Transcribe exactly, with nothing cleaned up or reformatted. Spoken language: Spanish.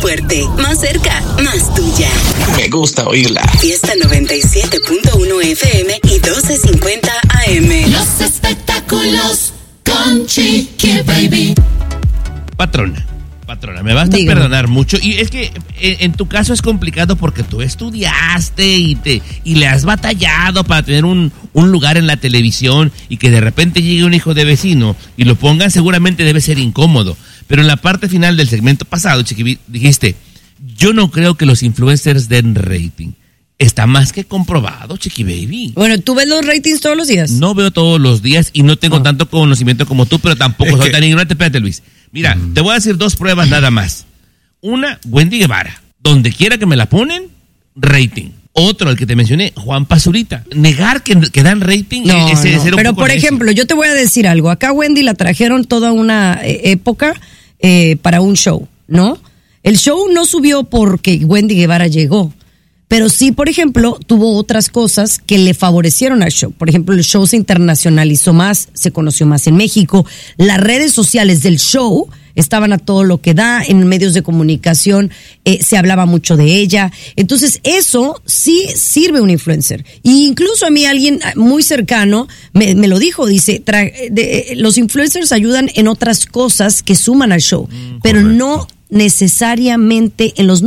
fuerte, más cerca, más tuya. Me gusta oírla. Fiesta noventa y siete punto uno F M y doce cincuenta A M. Los espectáculos con Chiqui Baby. Patrona, patrona, me vas a Dígame. perdonar mucho. Y es que en, en tu caso es complicado porque tú estudiaste y te y le has batallado para tener un, un lugar en la televisión y que de repente llegue un hijo de vecino y lo pongan, seguramente debe ser incómodo. Pero en la parte final del segmento pasado, Chiqui, dijiste, yo no creo que los influencers den rating. Está más que comprobado, Chiqui Baby. Bueno, ¿tú ves los ratings todos los días? No veo todos los días y no tengo Oh. tanto conocimiento como tú, pero tampoco Es soy que- tan ignorante. Espérate, Luis. Mira, te voy a decir dos pruebas nada más. Una, Wendy Guevara. Donde quiera que me la ponen, rating. Otro, el que te mencioné, Juan Pazurita. Negar que, que dan rating No, es, es no. ser un Pero poco por necio. ejemplo, yo te voy a decir algo. Acá Wendy la trajeron toda una eh, época eh, para un show, ¿no? El show no subió porque Wendy Guevara llegó, pero sí, por ejemplo, tuvo otras cosas que le favorecieron al show. Por ejemplo, el show se internacionalizó más, se conoció más en México. Las redes sociales del show estaban a todo lo que da, en medios de comunicación eh, se hablaba mucho de ella. Entonces, eso sí sirve un influencer. Y incluso a mí alguien muy cercano me, me lo dijo, dice, tra- de, los influencers ayudan en otras cosas que suman al show, Mm, pero correcto. no necesariamente en los